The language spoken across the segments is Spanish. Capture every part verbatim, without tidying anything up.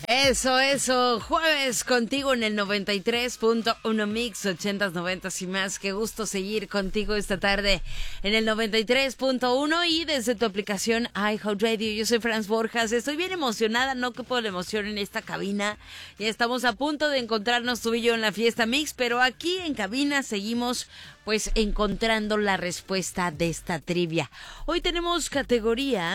Eso, eso, jueves contigo en el noventa y tres punto uno Mix, ochentas, noventas y más. Qué gusto seguir contigo esta tarde en el noventa y tres punto uno y desde tu aplicación iHeartRadio. Yo soy Franz Borjas, estoy bien emocionada, no quepo la emoción en esta cabina. Ya estamos a punto de encontrarnos tú y yo en la fiesta Mix, pero aquí en cabina seguimos pues encontrando la respuesta de esta trivia. Hoy tenemos categoría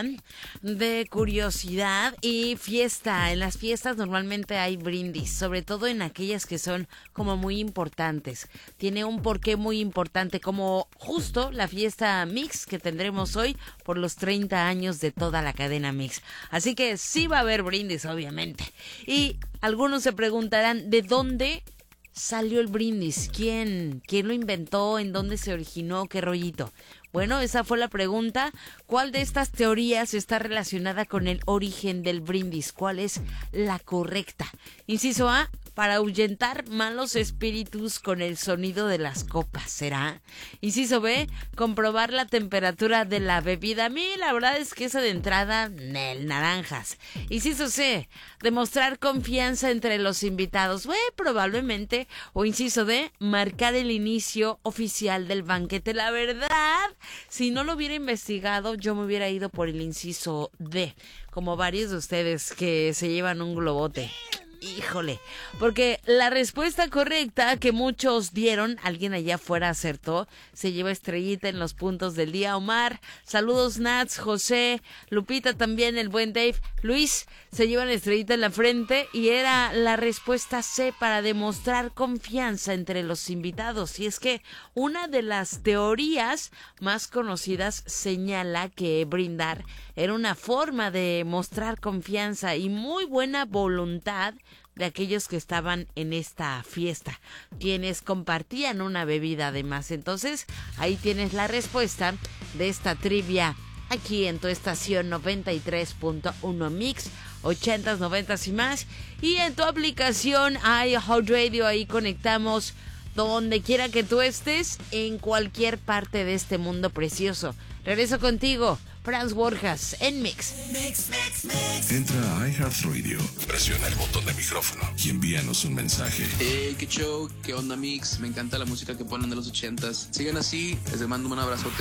de curiosidad y fiesta. En las fiestas normalmente hay brindis, sobre todo en aquellas que son como muy importantes. Tiene un porqué muy importante, como justo la fiesta Mix que tendremos hoy por los treinta años de toda la cadena Mix. Así que sí va a haber brindis, obviamente. Y algunos se preguntarán, ¿de dónde salió el brindis? ¿Quién? ¿Quién lo inventó? ¿En dónde se originó? ¿Qué rollito? Bueno, esa fue la pregunta. ¿Cuál de estas teorías está relacionada con el origen del brindis? ¿Cuál es la correcta? Inciso A, para ahuyentar malos espíritus con el sonido de las copas, ¿será? Inciso B, comprobar la temperatura de la bebida. A mí la verdad es que esa de entrada, nel, naranjas. Inciso C, demostrar confianza entre los invitados. Bueno, probablemente. O inciso D, marcar el inicio oficial del banquete. La verdad, si no lo hubiera investigado, yo me hubiera ido por el inciso D, como varios de ustedes que se llevan un globote. Híjole, porque la respuesta correcta que muchos dieron, alguien allá afuera acertó, se lleva estrellita en los puntos del día. Omar, saludos Nats, José, Lupita también, el buen Dave, Luis, se llevan estrellita en la frente y era la respuesta C, para demostrar confianza entre los invitados. Y es que una de las teorías más conocidas señala que brindar era una forma de mostrar confianza y muy buena voluntad de aquellos que estaban en esta fiesta, quienes compartían una bebida además. Entonces, ahí tienes la respuesta de esta trivia aquí en tu estación noventa y tres punto uno Mix, ochentas, noventas y más. Y en tu aplicación iHeartRadio, ahí conectamos donde quiera que tú estés, en cualquier parte de este mundo precioso. Regreso contigo, Franz Borjas, en Mix. Mix, Mix, Mix. Entra a iHeartRadio, presiona el botón de micrófono y envíanos un mensaje. Hey, qué show, qué onda Mix, me encanta la música que ponen de los ochentas. Sigan así, les mando un abrazote.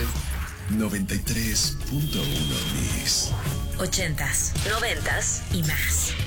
noventa y tres punto uno Mix. Ochentas, noventas y más.